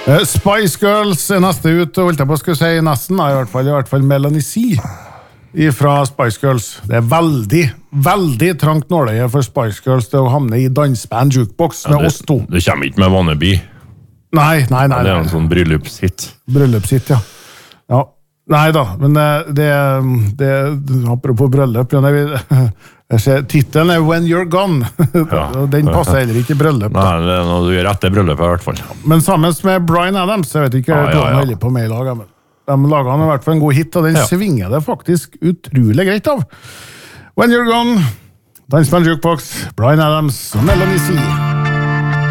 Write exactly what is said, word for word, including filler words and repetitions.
Uh, Spice Girls er neste ut, og holdt jeg på å skulle si nesten, da, i hvert fall, i hvert fall Melanie C fra Spice Girls. Det er veldig, veldig trangt nåløye for Spice Girls til å havne i dansband jukebox med ja, det, oss to. Du kommer ikke med Wannabe. Nei, nei, nei. Det er en sånn bryllupshit. Bryllupshit, ja. Ja. Nei da, men det, det apropos bryllup, jeg ser, titelen er When You're Gone. Ja. Den passer heller ikke i bryllup. Nei, det er noe du gjør etter bryllupet i hvert fall. Men sammen med Bryan Adams, jeg vet ikke hva ja, ja, ja. på meg i laget, men de laget han i hvert fall en god hit, og den ja. svinger det faktisk utrolig greit av. When You're Gone, Dansband Jukebox, Bryan Adams og Melanie C.